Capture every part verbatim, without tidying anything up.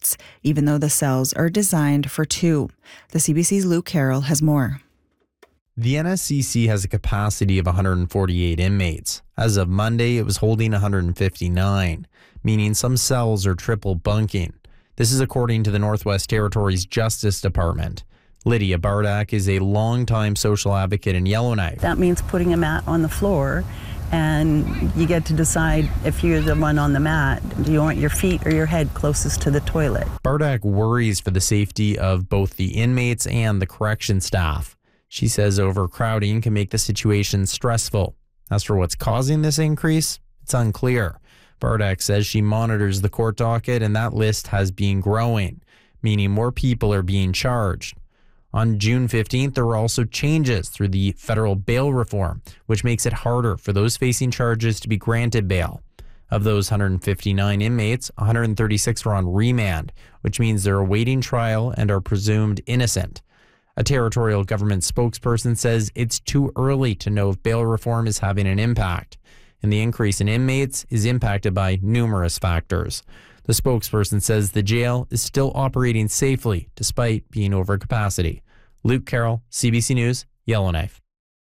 inmates, even though the cells are designed for two. The C B C's Luke Carroll has more. The N S C C has a capacity of one hundred forty-eight inmates. As of Monday, it was holding one hundred fifty-nine, meaning some cells are triple bunking. This is according to the Northwest Territories Justice Department. Lydia Bardak is a longtime social advocate in Yellowknife. That means putting a mat on the floor, and you get to decide if you're the one on the mat. Do you want your feet or your head closest to the toilet? Bardak worries for the safety of both the inmates and the correction staff. She says overcrowding can make the situation stressful. As for what's causing this increase, it's unclear. Bardak says she monitors the court docket and that list has been growing, meaning more people are being charged. On June fifteenth, there were also changes through the federal bail reform, which makes it harder for those facing charges to be granted bail. Of those one hundred fifty-nine inmates, one hundred thirty-six were on remand, which means they're awaiting trial and are presumed innocent. A territorial government spokesperson says it's too early to know if bail reform is having an impact, and the increase in inmates is impacted by numerous factors. The spokesperson says the jail is still operating safely despite being over capacity. Luke Carroll, C B C News, Yellowknife.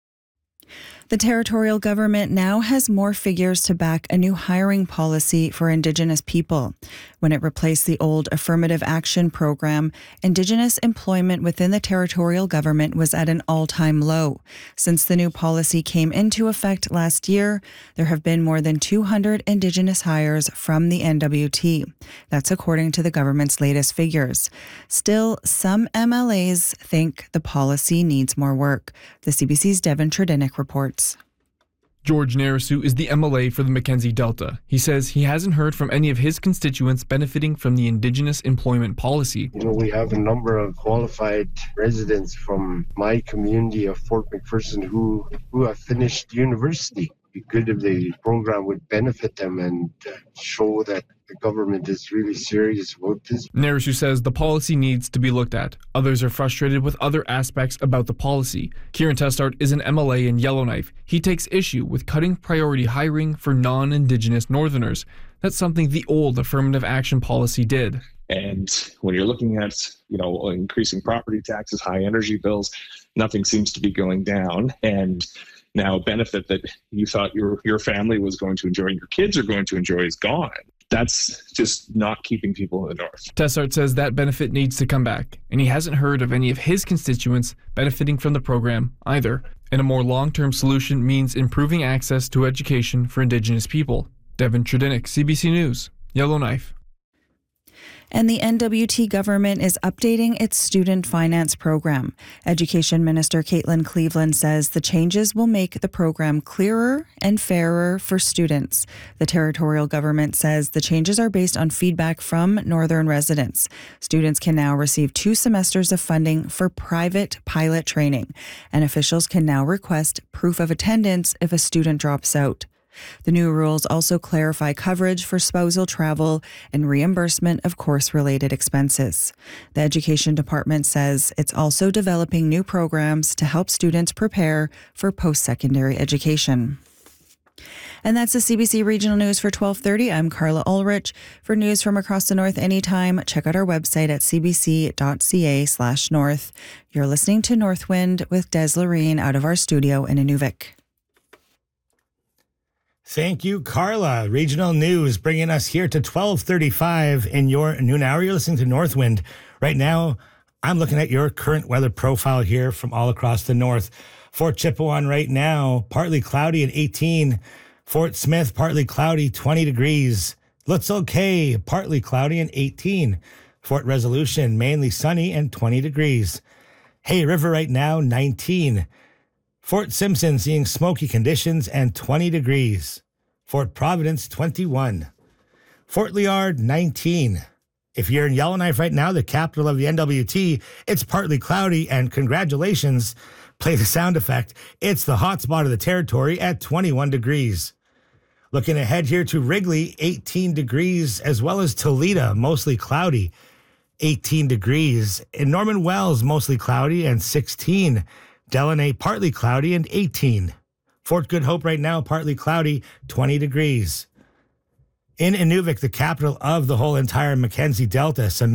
The territorial government now has more figures to back a new hiring policy for Indigenous people. When it replaced the old Affirmative Action Program, Indigenous employment within the territorial government was at an all-time low. Since the new policy came into effect last year, there have been more than two hundred Indigenous hires from the N W T. That's according to the government's latest figures. Still, some M L As think the policy needs more work. The C B C's Devin Tredinnick reports. George Narasu is the M L A for the Mackenzie Delta. He says he hasn't heard from any of his constituents benefiting from the Indigenous employment policy. You know, we have a number of qualified residents from my community of Fort McPherson who, who have finished university. It'd be good if the program would benefit them and uh, show that the government is really serious about this. Narasu says the policy needs to be looked at. Others are frustrated with other aspects about the policy. Kieran Testart is an M L A in Yellowknife. He takes issue with cutting priority hiring for non-Indigenous Northerners. That's something the old Affirmative Action policy did. And when you're looking at, you know, increasing property taxes, high energy bills, nothing seems to be going down. And now a benefit that you thought your your family was going to enjoy and your kids are going to enjoy is gone. That's just not keeping people in the north. Tessart says that benefit needs to come back, and he hasn't heard of any of his constituents benefiting from the program either. And a more long-term solution means improving access to education for Indigenous people. Devin Tredinnick, C B C News, Yellowknife. And the N W T government is updating its student finance program. Education Minister Caitlin Cleveland says the changes will make the program clearer and fairer for students. The territorial government says the changes are based on feedback from Northern residents. Students can now receive two semesters of funding for private pilot training, and officials can now request proof of attendance if a student drops out. The new rules also clarify coverage for spousal travel and reimbursement of course-related expenses. The Education Department says it's also developing new programs to help students prepare for post-secondary education. And that's the C B C Regional News for twelve thirty. I'm Carla Ulrich. For news from across the north anytime, check out our website at cbc.ca slash north. You're listening to Northwind with Des Loreen out of our studio in Inuvik. Thank you, Carla. Regional News bringing us here to twelve thirty-five in your noon hour. You're listening to Northwind. Right now, I'm looking at your current weather profile here from all across the north. Fort Chipewyan right now, partly cloudy and eighteen. Fort Smith, partly cloudy, twenty degrees. Lutzel Cay, partly cloudy and eighteen. Fort Resolution, mainly sunny and twenty degrees. Hay River right now, nineteen. Fort Simpson seeing smoky conditions and twenty degrees. Fort Providence, twenty-one. Fort Liard, nineteen. If you're in Yellowknife right now, the capital of the N W T, it's partly cloudy, and congratulations, play the sound effect. It's the hot spot of the territory at twenty-one degrees. Looking ahead here to Wrigley, eighteen degrees, as well as Toledo, mostly cloudy, eighteen degrees. In Norman Wells, mostly cloudy and sixteen. Delaney, partly cloudy and eighteen. Fort Good Hope right now, partly cloudy, twenty degrees. In Inuvik, the capital of the whole entire Mackenzie Delta, some